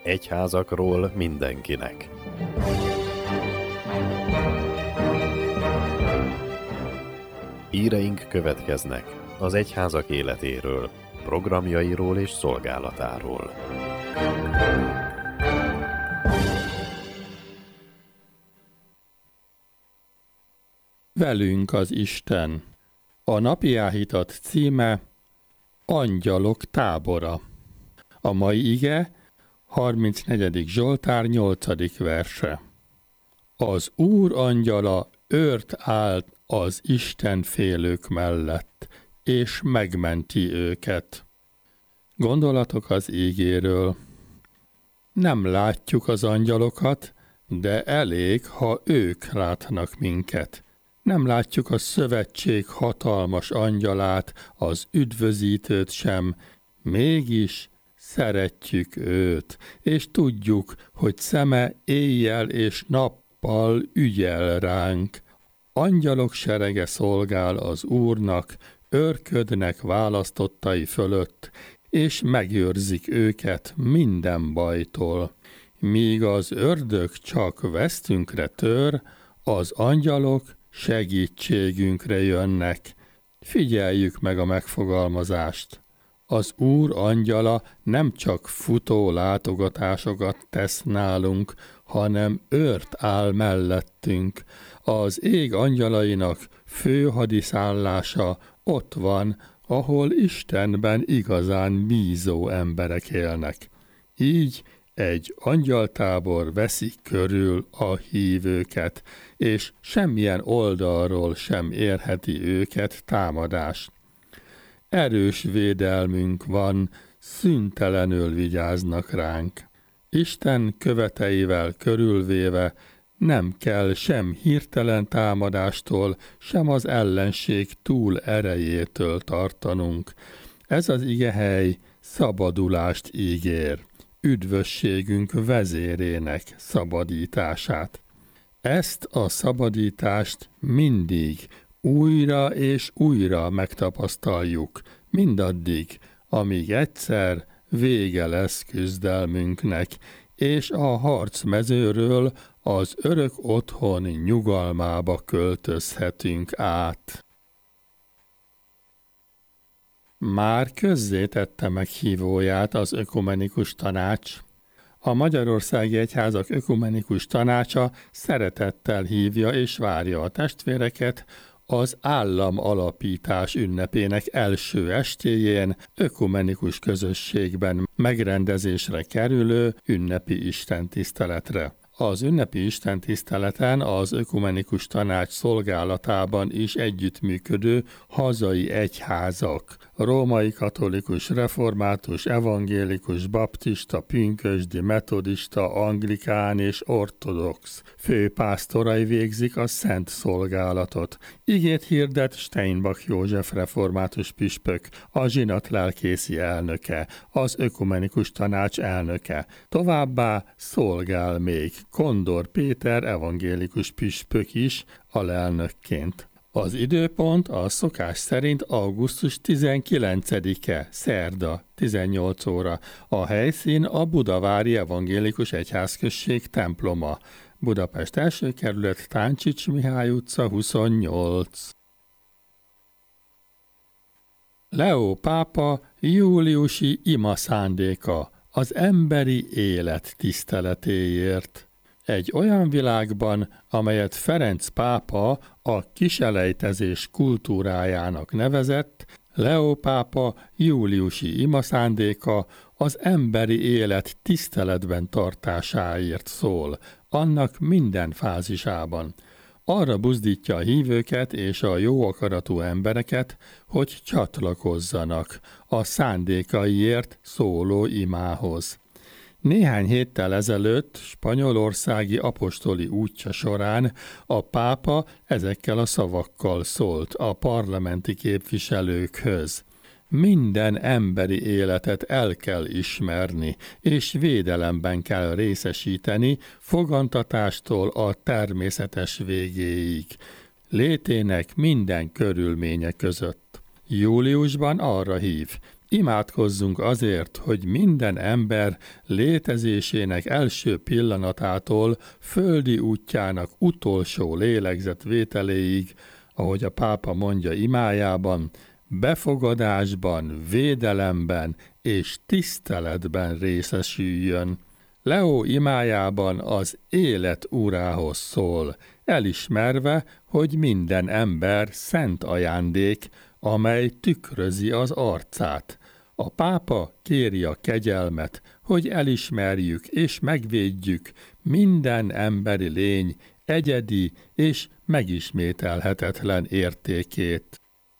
Egyházakról mindenkinek. Híreink következnek az egyházak életéről, programjairól és szolgálatáról. Velünk az Isten. A napi áhítat címe Angyalok tábora. A mai ige 34. Zsoltár 8. verse. Az Úr angyala őrt állt az Isten félők mellett, és megmenti őket. Gondolatok az ígéről. Nem látjuk az angyalokat, de elég, ha ők látnak minket. Nem látjuk a szövetség hatalmas angyalát, az üdvözítőt sem, mégis szeretjük őt, és tudjuk, hogy szeme éjjel és nappal ügyel ránk. Angyalok serege szolgál az Úrnak, őrködnek választottai fölött, és megőrzik őket minden bajtól. Míg az ördög csak vesztünkre tör, az angyalok segítségünkre jönnek. Figyeljük meg a megfogalmazást. Az Úr angyala nem csak futó látogatásokat tesz nálunk, hanem őrt áll mellettünk. Az ég angyalainak fő hadiszállása ott van, ahol Istenben igazán bízó emberek élnek. Így egy angyaltábor veszi körül a hívőket, és semmilyen oldalról sem érheti őket támadás. Erős védelmünk van, szüntelenül vigyáznak ránk. Isten követeivel körülvéve nem kell sem hirtelen támadástól, sem az ellenség túl erejétől tartanunk. Ez az igehely szabadulást ígér, üdvösségünk vezérének szabadítását. Ezt a szabadítást mindig újra és újra megtapasztaljuk, mindaddig, amíg egyszer vége lesz küzdelmünknek, és a harcmezőről az örök otthon nyugalmába költözhetünk át. Már közzétette meghívóját az Ökumenikus Tanács. A Magyarországi Egyházak Ökumenikus Tanácsa szeretettel hívja és várja a testvéreket az államalapítás ünnepének első estéjén ökumenikus közösségben megrendezésre kerülő ünnepi istentiszteletre. Az ünnepi istentiszteleten az Ökumenikus Tanács szolgálatában is együttműködő hazai egyházak, római katolikus, református, evangélikus, baptista, pünkösdi, metodista, anglikán és ortodox főpásztorai végzik a szent szolgálatot. Igét hirdet Steinbach József református püspök, a zsinat lelkészi elnöke, az Ökumenikus Tanács elnöke. Továbbá szolgál még Kondor Péter evangélikus püspök is alelnökként. Az időpont a szokás szerint augusztus 19-e, szerda, 18 óra. A helyszín a Budavári Evangélikus Egyházközség temploma. Budapest első kerület, Táncsics Mihály utca 28. Leó pápa júliusi ima szándéka az emberi élet tiszteletéért. Egy olyan világban, amelyet Ferenc pápa a kiselejtezés kultúrájának nevezett, Leó pápa júliusi ima szándéka az emberi élet tiszteletben tartásáért szól, annak minden fázisában. Arra buzdítja a hívőket és a jó akaratú embereket, hogy csatlakozzanak a szándékaiért szóló imához. Néhány héttel ezelőtt spanyolországi apostoli útja során a pápa ezekkel a szavakkal szólt a parlamenti képviselőkhöz. Minden emberi életet el kell ismerni, és védelemben kell részesíteni fogantatástól a természetes végéig, létének minden körülménye között. Júliusban arra hív: Imádkozzunk azért, hogy minden ember létezésének első pillanatától földi útjának utolsó lélegzetvételéig, ahogy a pápa mondja imájában, befogadásban, védelemben és tiszteletben részesüljön. Leó imájában az élet urához szól, elismerve, hogy minden ember szent ajándék, amely tükrözi az arcát. A pápa kéri a kegyelmet, hogy elismerjük és megvédjük minden emberi lény egyedi és megismételhetetlen értékét.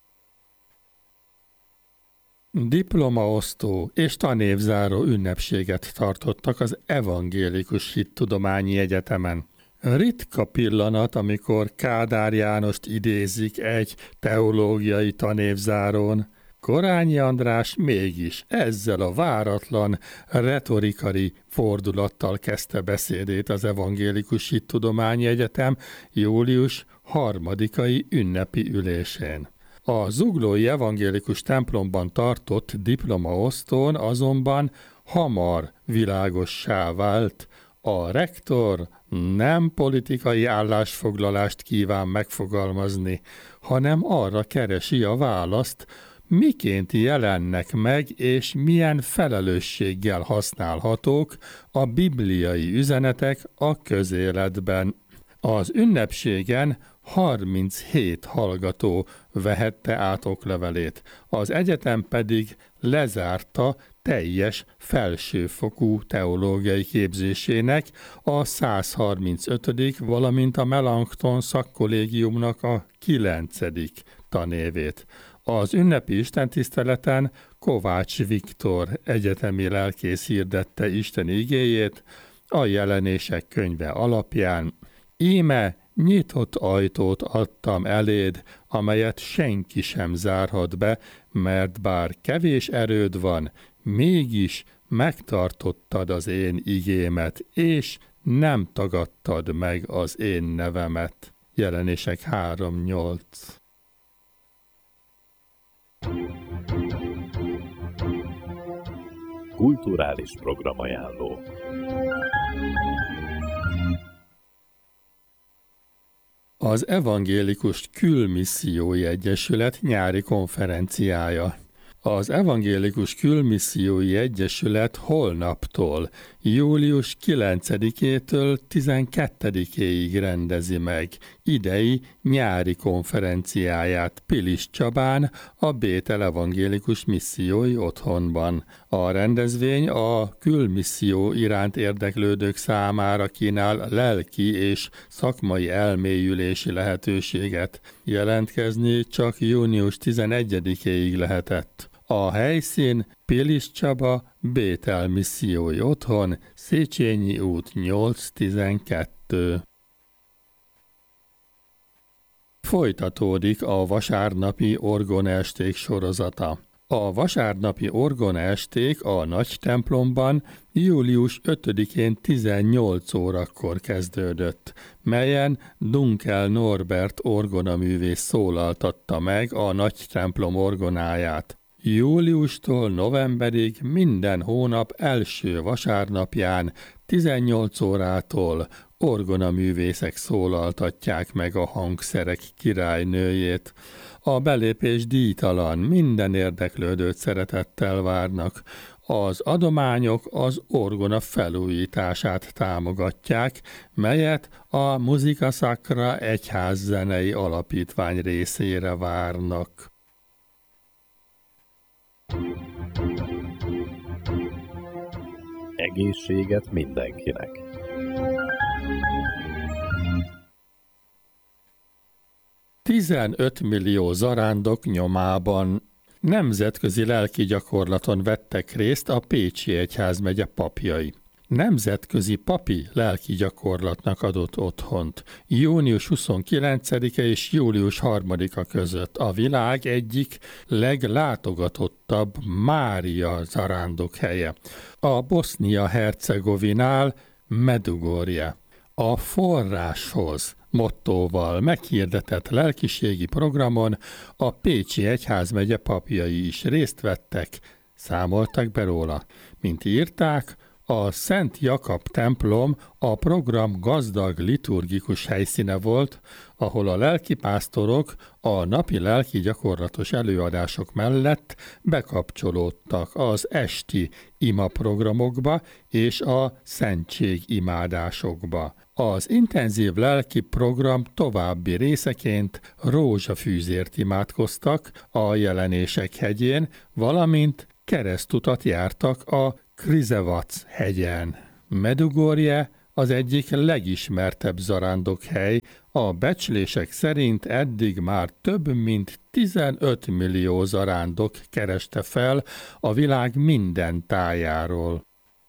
Diplomaosztó és tanévzáró ünnepséget tartottak az Evangélikus Hittudományi Egyetemen. Ritka pillanat, amikor Kádár Jánost idézik egy teológiai tanévzárón. Korányi András mégis ezzel a váratlan, retorikai fordulattal kezdte beszédét az Evangélikus Hittudományi Egyetem július 3-ai ünnepi ülésén. A zuglói evangélikus templomban tartott diplomaosztón azonban hamar világossá vált, a rektor nem politikai állásfoglalást kíván megfogalmazni, hanem arra keresi a választ, miként jelennek meg és milyen felelősséggel használhatók a bibliai üzenetek a közéletben. Az ünnepségen 37 hallgató vehette át oklevelét, az egyetem pedig lezárta teljes felsőfokú teológiai képzésének a 135., valamint a Melanchthon szakkollégiumnak a 9. tanévét. Az ünnepi istentiszteleten Kovács Viktor egyetemi lelkész hirdette Isten igéjét a Jelenések könyve alapján. Íme nyitott ajtót adtam eléd, amelyet senki sem zárhat be, mert bár kevés erőd van, mégis megtartottad az én igémet, és nem tagadtad meg az én nevemet. Jelenések 3:8. Kulturális programajánló. Az Evangélikus Külmissziói Egyesület nyári konferenciája. Az Evangélikus Külmissziói Egyesület holnaptól, július 9-től 12-éig rendezi meg idei nyári konferenciáját Pilis Csabán, a Bétel Evangélikus Missziói Otthonban. A rendezvény a külmisszió iránt érdeklődők számára kínál lelki és szakmai elmélyülési lehetőséget. Jelentkezni csak június 11-éig lehetett. A helyszín Pilis Csaba, Bétel Missziói Otthon, Széchenyi út 8-12. Folytatódik a vasárnapi orgonaesték sorozata. A vasárnapi orgonaesték a nagy templomban július 5-én 18 órakor kezdődött, melyen Dunkel Norbert orgonaművész szólaltatta meg a nagy templom orgonáját. Júliustól novemberig minden hónap első vasárnapján 18 órától orgonaművészek szólaltatják meg a hangszerek királynőjét. A belépés díjtalan, minden érdeklődőt szeretettel várnak. Az adományok az orgona felújítását támogatják, melyet a Musica Sacra egyházzenei alapítvány részére várnak. Egészséget mindenkinek! $15 millió zarándok nyomában. Nemzetközi lelki gyakorlaton vettek részt a Pécsi Egyházmegye papjai. Nemzetközi papi lelki gyakorlatnak adott otthont június 29-e és július 3-a között a világ egyik leglátogatottabb Mária zarándok helye, a Bosznia-Hercegovinál Medugorje. A forráshoz mottóval meghirdetett lelkiségi programon a Pécsi Egyházmegye papjai is részt vettek, számoltak be róla. Mint írták, a Szent Jakab templom a program gazdag liturgikus helyszíne volt, ahol a lelkipásztorok a napi lelki gyakorlatos előadások mellett bekapcsolódtak az esti imaprogramokba és a szentségimádásokba. Az intenzív lelki program további részeként rózsafűzért imádkoztak a Jelenések hegyén, valamint keresztutat jártak a Krizevac hegyen. Medugorje az egyik legismertebb zarándokhely, a becslések szerint eddig már több mint 15 millió zarándok kereste fel a világ minden tájáról.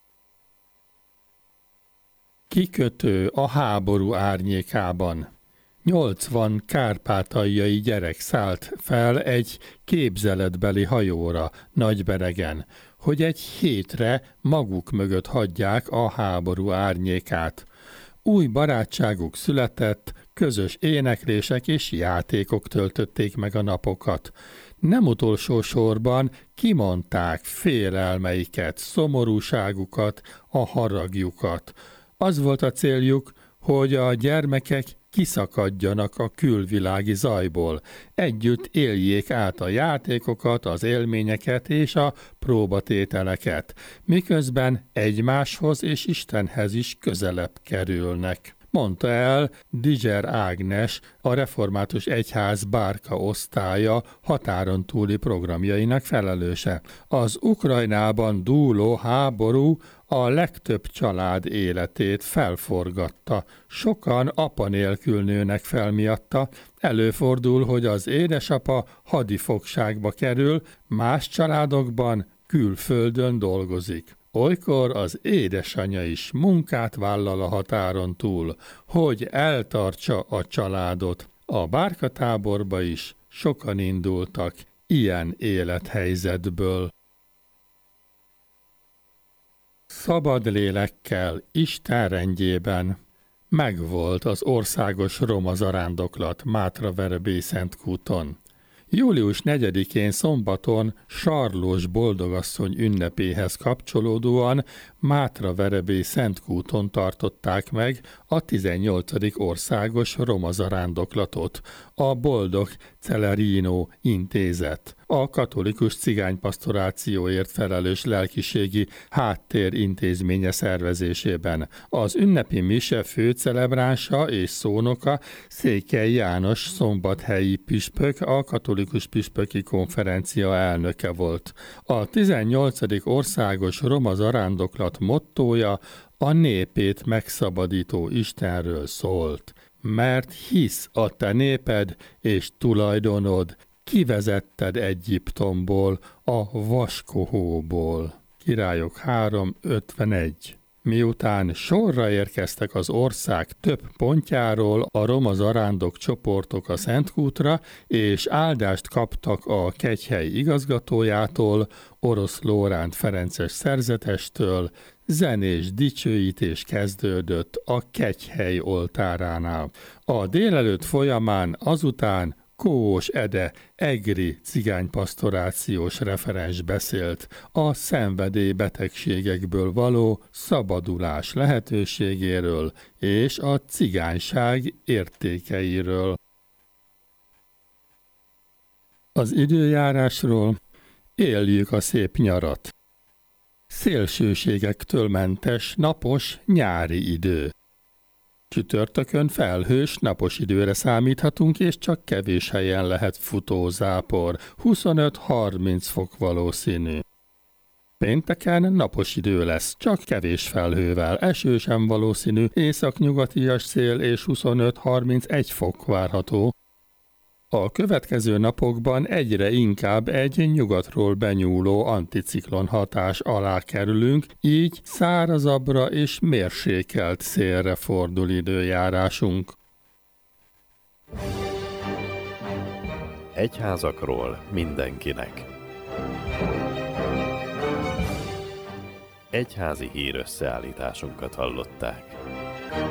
Kikötő a háború árnyékában. 80 kárpátaljai gyerek szállt fel egy képzeletbeli hajóra Nagyberegen, hogy egy hétre maguk mögött hagyják a háború árnyékát. Új barátságuk született, közös éneklések és játékok töltötték meg a napokat. Nem utolsó sorban kimondták félelmeiket, szomorúságukat, a haragjukat. Az volt a céljuk, hogy a gyermekek kiszakadjanak a külvilági zajból, együtt éljék át a játékokat, az élményeket és a próbatételeket, miközben egymáshoz és Istenhez is közelebb kerülnek. Mondta el Diger Ágnes, a Református Egyház Bárka osztálya határon túli programjainak felelőse. Az Ukrajnában dúló háború a legtöbb család életét felforgatta. Sokan apa nélkül nőnek fel miatta. Előfordul, hogy az édesapa hadifogságba kerül, más családokban külföldön dolgozik. Olykor az édesanyja is munkát vállal a határon túl, hogy eltartsa a családot. A bárkatáborba is sokan indultak ilyen élethelyzetből. Szabad lélekkel, Isten rendjében. Megvolt az országos roma zarándoklat Mátraverebély Szentkúton. Július 4-én szombaton Sarlós boldogasszony ünnepéhez kapcsolódóan Mátraverebély Szentkúton tartották meg a 18. országos roma zarándoklatot, a Boldog Celerino intézet. A katolikus cigánypasztorációért felelős lelkiségi háttér intézménye szervezésében. Az ünnepi mise főcelebránsa és szónoka Székely János szombathelyi püspök, a katolikus püspöki konferencia elnöke volt. A 18. országos roma zarándoklat mottója a népét megszabadító Istenről szólt. Mert hisz a te néped és tulajdonod, kivezetted Egyiptomból, a vaskohóból. Királyok 3:51. Miután sorra érkeztek az ország több pontjáról a roma zarándok csoportok a Szentkútra, és áldást kaptak a kegyhely igazgatójától, Orosz Lóránt Ferences szerzetestől, zenés dicsőítés kezdődött a kegyhely oltáránál. A délelőtt folyamán azután Kós Ede egri cigánypasztorációs referens beszélt a szenvedélybetegségekből való szabadulás lehetőségéről és a cigányság értékeiről. Az időjárásról: éljük a szép nyarat. Szélsőségektől mentes, napos, nyári idő. Csütörtökön felhős, napos időre számíthatunk, és csak kevés helyen lehet futózápor, 25-30 fok valószínű. Pénteken napos idő lesz, csak kevés felhővel, eső sem valószínű, északnyugatias szél és 25-31 fok várható. A következő napokban egyre inkább egy nyugatról benyúló anticiklon hatás alá kerülünk, így szárazabbra és mérsékelt szélre fordul időjárásunk. Egyházakról mindenkinek. Egyházi hírösszeállításunkat hallották.